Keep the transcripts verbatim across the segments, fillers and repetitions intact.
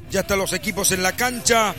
Ya están los equipos en la cancha.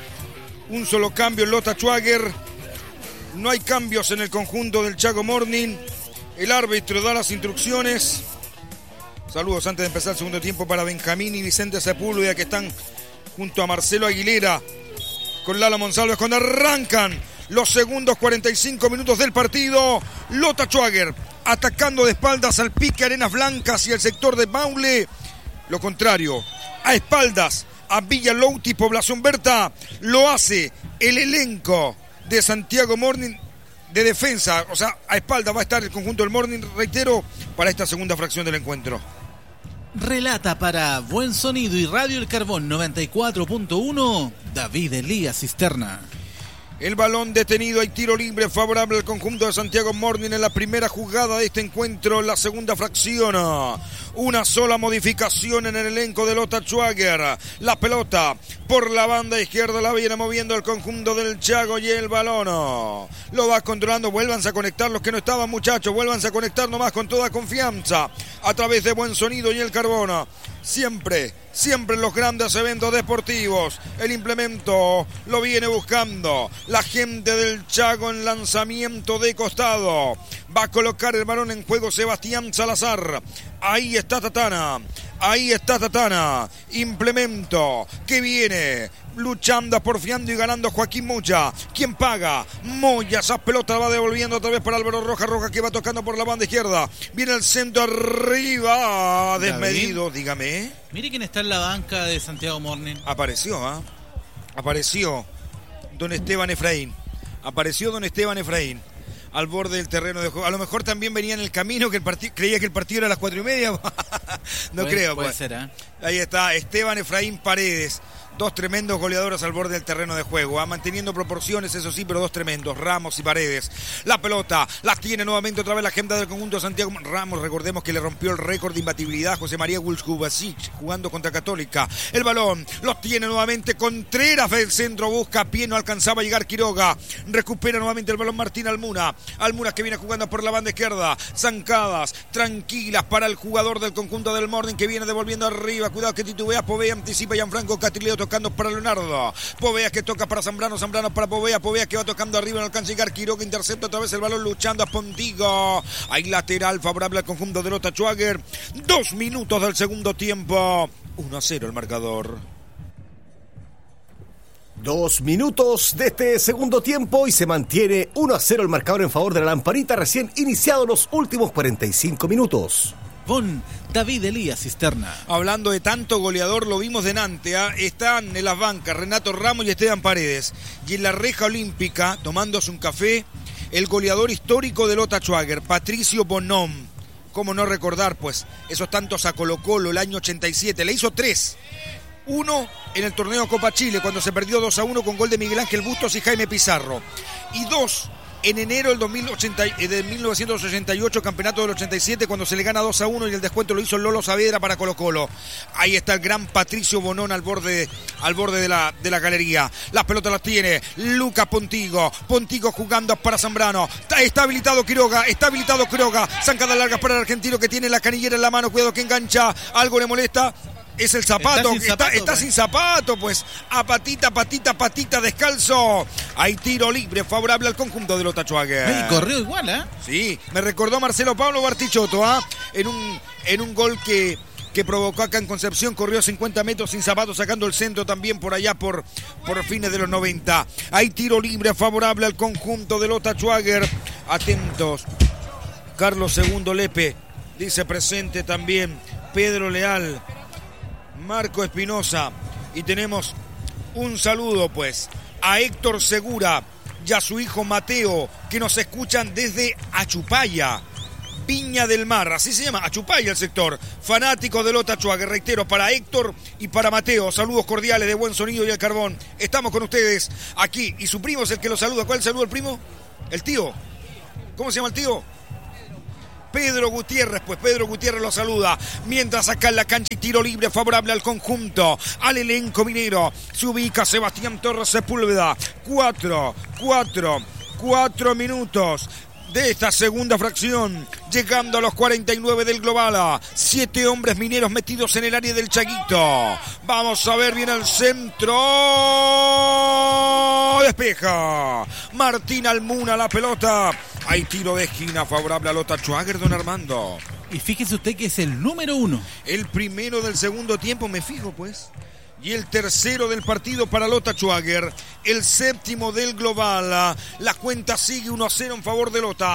Un solo cambio en Lota Schwager. No hay cambios en el conjunto del Chaco Morning. El árbitro da las instrucciones. Saludos antes de empezar el segundo tiempo para Benjamín y Vicente Sepúlveda, que están junto a Marcelo Aguilera con Lala Monsalves cuando arrancan los segundos cuarenta y cinco minutos del partido. Lota Schwager atacando de espaldas al pique Arenas Blancas y el sector de Maule. Lo contrario, a espaldas a Villa Louti, Población Berta, lo hace el elenco de Santiago Morning de defensa. O sea, a espaldas va a estar el conjunto del Morning, reitero, para esta segunda fracción del encuentro. Relata para Buen Sonido y Radio El Carbón noventa y cuatro punto uno, David Elías Cisterna. El balón detenido, hay tiro libre favorable al conjunto de Santiago Morning en la primera jugada de este encuentro, la segunda fracción. Una sola modificación en el elenco de Lota Schwager. La pelota por la banda izquierda la viene moviendo el conjunto del Chaco y el balón lo va controlando. Vuélvanse a conectar los que no estaban, muchachos. Vuélvanse a conectar nomás con toda confianza a través de Buen Sonido y el Carbón. Siempre, siempre en los grandes eventos deportivos, el implemento lo viene buscando la gente del Chaco en lanzamiento de costado. Va a colocar el balón en juego Sebastián Salazar. Ahí está Tatana, ahí está Tatana. Implemento que viene luchando, porfiando y ganando Joaquín Moya. ¿Quién paga? Moya, esa pelota va devolviendo otra vez para Álvaro Roja. Roja que va tocando por la banda izquierda. Viene el centro arriba, desmedido, David, dígame. Mire quién está en la banca de Santiago Morning. Apareció, ¿ah? ¿eh? Apareció don Esteban Efraín. Apareció don Esteban Efraín al borde del terreno de juego. A lo mejor también venía en el camino, que el partido creía que el partido era a las cuatro y media. no puede, creo. Puede pues. ser, ¿eh? Ahí está Esteban Efraín Paredes. Dos tremendos goleadores al borde del terreno de juego, ¿eh? Manteniendo proporciones, eso sí, pero dos tremendos, Ramos y Paredes. La pelota la tiene nuevamente otra vez la gente del conjunto de Santiago. Ramos, recordemos que le rompió el récord de imbatibilidad a José María Wulskubasic jugando contra Católica. El balón lo tiene nuevamente Contreras, el centro busca pie, no alcanzaba a llegar Quiroga. Recupera nuevamente el balón Martín Almuna. Almuna que viene jugando por la banda izquierda. Zancadas tranquilas para el jugador del conjunto del Morning que viene devolviendo arriba. Cuidado que titubea Povea, anticipa Gianfranco Catrileo tocando para Leonardo. Povea que toca para Zambrano, Zambrano para Povea, Povea que va tocando arriba, no alcanza a llegar Quiroga, intercepta otra vez el balón luchando a Pontigo. Hay lateral favorable al conjunto de Lota Schwager. Dos minutos del segundo tiempo. uno a cero el marcador. Dos minutos de este segundo tiempo y se mantiene uno a cero el marcador en favor de la Lamparita, recién iniciado los últimos cuarenta y cinco minutos. Con David Elías Cisterna. Hablando de tanto goleador, lo vimos delante, ¿eh? Están en las bancas Renato Ramos y Esteban Paredes. Y en la reja olímpica, tomándose un café, el goleador histórico de Lota Schwager, Patricio Bonom. ¿Cómo no recordar, pues, esos tantos a Colo Colo el año ochenta y siete? Le hizo tres. Uno en el torneo Copa Chile, cuando se perdió dos a uno con gol de Miguel Ángel Bustos y Jaime Pizarro. Y dos en enero del dos mil ochenta, de mil novecientos ochenta y ocho, campeonato del ochenta y siete, cuando se le gana dos a uno y el descuento lo hizo Lolo Saavedra para Colo Colo. Ahí está el gran Patricio Bonón al borde, al borde de la, de la galería. Las pelotas las tiene Luca Pontigo. Pontigo jugando para Zambrano. Está, está habilitado Quiroga, está habilitado Quiroga. Zancada largas para el argentino que tiene la canillera en la mano. Cuidado que engancha. Algo le molesta. Es el zapato, está sin zapato, está, está sin zapato, pues a patita, patita, patita, descalzo. Hay tiro libre favorable al conjunto de Lota Schwager. Y corrió igual, ¿eh? Sí, me recordó Marcelo Pablo Bartichotto, ¿ah? ¿eh? En un, en un gol que, que provocó acá en Concepción, corrió cincuenta metros sin zapato, sacando el centro también por allá por, por fines de los noventa. Hay tiro libre favorable al conjunto de Lota Schwager. Atentos. Carlos Segundo Lepe dice presente también. Pedro Leal. Marco Espinosa, y tenemos un saludo pues a Héctor Segura y a su hijo Mateo, que nos escuchan desde Achupaya, Viña del Mar, así se llama, Achupaya el sector, fanáticos de Lota Schwager, reitero, para Héctor y para Mateo, saludos cordiales de Buen Sonido y el Carbón. Estamos con ustedes aquí, y su primo es el que los saluda. ¿Cuál saluda el primo? El tío. ¿Cómo se llama el tío? Pedro Gutiérrez, pues Pedro Gutiérrez lo saluda, mientras acá en la cancha y tiro libre favorable al conjunto, al elenco minero, se ubica Sebastián Torres Sepúlveda, cuatro, cuatro, cuatro minutos, de esta segunda fracción, llegando a los cuarenta y nueve del global. Siete hombres mineros metidos en el área del Chaguito. Vamos a ver bien el centro. Despeja Martín Almuna la pelota. Hay tiro de esquina favorable a Lota Schwager, don Armando. Y fíjese usted que es el número uno. El primero del segundo tiempo, me fijo pues. Y el tercero del partido para Lota Schwager. El séptimo del global. La cuenta sigue uno a cero en favor de Lota.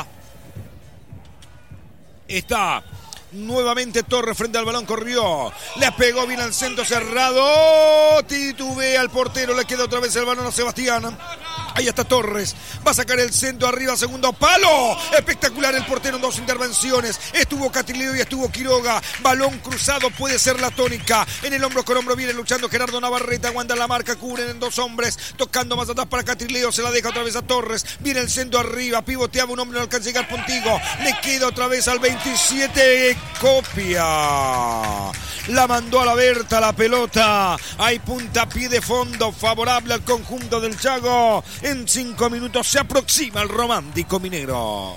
Está nuevamente Torres frente al balón, corrió. Le pegó bien al centro cerrado. Titubea al portero, le queda otra vez el balón a Sebastián. Ahí está Torres, va a sacar el centro arriba, segundo palo. Espectacular el portero en dos intervenciones. Estuvo Catrileo y estuvo Quiroga. Balón cruzado puede ser la tónica. En el hombro con hombro viene luchando Gerardo Navarrete. Aguanta la marca, cubren en dos hombres. Tocando más atrás para Catrileo, se la deja otra vez a Torres. Viene el centro arriba, pivoteaba un hombre, no alcanza a llegar Pontigo. Le queda otra vez al veintisiete. Copia. La mandó a la Berta la pelota. Hay puntapié de fondo favorable al conjunto del Chago. En cinco minutos se aproxima el romántico minero.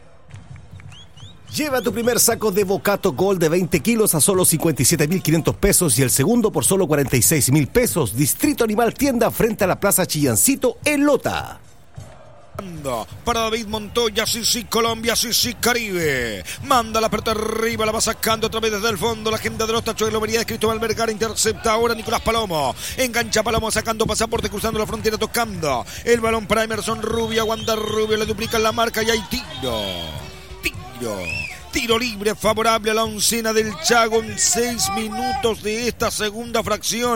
Lleva tu primer saco de Bocato Gold de veinte kilos a solo cincuenta y siete mil quinientos pesos y el segundo por solo cuarenta y seis mil pesos. Distrito Animal Tienda frente a la Plaza Chillancito en Lota. Para David Montoya, sí, sí, Colombia, sí, sí, Caribe. Manda la pelota arriba, la va sacando otra vez desde el fondo. La gente de los tachos de Lobería de Cristóbal Vergara intercepta ahora Nicolás Palomo. Engancha Palomo sacando pasaporte, cruzando la frontera, tocando. El balón para Emerson Rubio, aguanta Rubio, le duplican la marca y hay tiro. Tiro. Tiro libre favorable a la oncena del Chago en seis minutos de esta segunda fracción.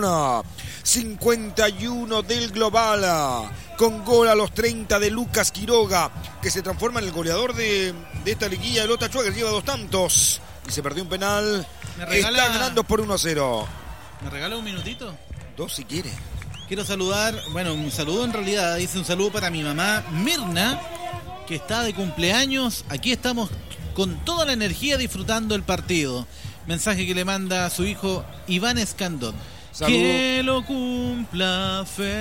cincuenta y uno del global. Con gol a los treinta de Lucas Quiroga, que se transforma en el goleador de, de esta liguilla. El Lota Schwager lleva dos tantos y se perdió un penal. Me regala... Está ganando por uno a cero. ¿Me regala un minutito? Dos si quiere. Quiero saludar, bueno, un saludo en realidad, dice un saludo para mi mamá Mirna, que está de cumpleaños. Aquí estamos con toda la energía disfrutando el partido. Mensaje que le manda a su hijo Iván Escandón. Saludos. Que lo cumpla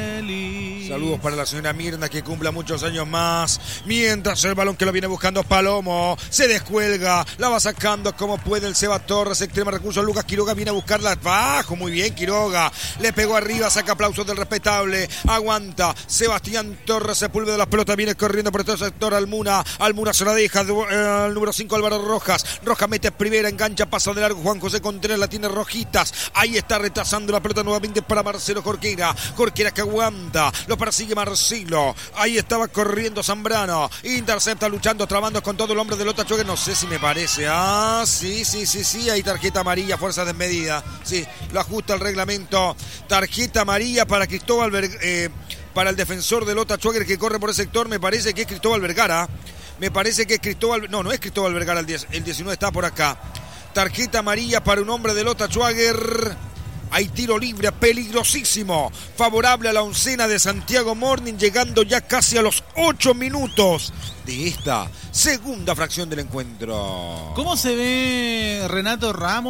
feliz. Saludos para la señora Mirna, que cumpla muchos años más. Mientras el balón que lo viene buscando Palomo se descuelga, la va sacando como puede el Seba Torres. Extrema recurso, Lucas Quiroga viene a buscarla bajo. Muy bien Quiroga, le pegó arriba, saca aplausos del respetable. Aguanta Sebastián Torres, Sepúlveda de las pelotas, viene corriendo por todo el sector Almuna. Almuna se la deja el eh, número cinco Álvaro Rojas. Rojas mete primera, engancha, pasa de largo. Juan José Contreras la tiene Rojitas. Ahí está retrasando la pelota nuevamente para Marcelo Jorquera. Jorquera que aguanta, lo persigue Marcelo. Ahí estaba corriendo Zambrano. Intercepta, luchando, trabando con todo el hombre de Lota Schwager. No sé si me parece. Ah, sí, sí, sí, sí. Hay tarjeta amarilla, fuerza desmedida. Sí, lo ajusta el reglamento. Tarjeta amarilla para Cristóbal Ver- eh, para el defensor de Lota Schwager que corre por el sector. Me parece que es Cristóbal Vergara. Me parece que es Cristóbal. No, no es Cristóbal Vergara. El, diez, el diecinueve está por acá. Tarjeta amarilla para un hombre de Lota Schwager. Hay tiro libre, peligrosísimo, favorable a la oncena de Santiago Morning, llegando ya casi a los ocho minutos de esta segunda fracción del encuentro. ¿Cómo se ve Renato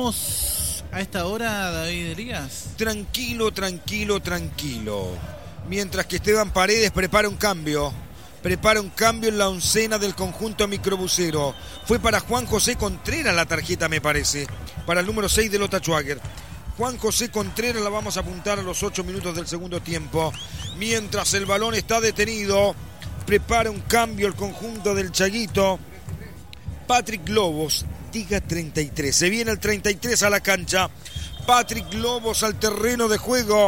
Ramos a esta hora, David Elías? Tranquilo, tranquilo, tranquilo. Mientras que Esteban Paredes prepara un cambio. Prepara un cambio en la oncena del conjunto microbusero. Fue para Juan José Contreras la tarjeta, me parece. Para el número seis de Lota Schwager. Juan José Contreras la vamos a apuntar a los ocho minutos del segundo tiempo. Mientras el balón está detenido, prepara un cambio el conjunto del Chaguito. Patrick Lobos, diga treinta y tres. Se viene el treinta y tres a la cancha. Patrick Lobos al terreno de juego.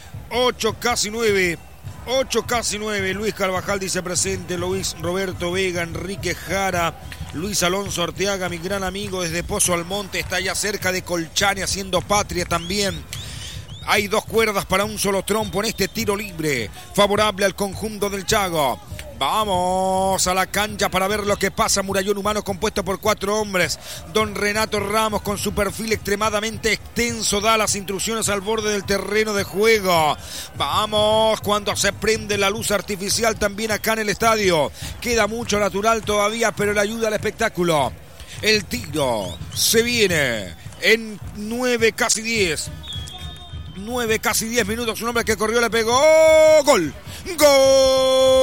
ocho casi nueve. ocho casi nueve. Luis Carvajal dice presente. Luis Roberto Vega, Enrique Jara. Luis Alonso Arteaga, mi gran amigo desde Pozo Almonte, está allá cerca de Colchane haciendo patria también. Hay dos cuerdas para un solo trompo en este tiro libre, favorable al conjunto del Chago. Vamos a la cancha para ver lo que pasa. Murallón humano compuesto por cuatro hombres. Don Renato Ramos, con su perfil extremadamente extenso, da las instrucciones al borde del terreno de juego. Vamos, cuando se prende la luz artificial también acá en el estadio. Queda mucho natural todavía, pero le ayuda al espectáculo. El tiro se viene en nueve, casi diez. nueve, casi diez minutos. Un hombre que corrió, le pegó. ¡Gol! ¡Gol!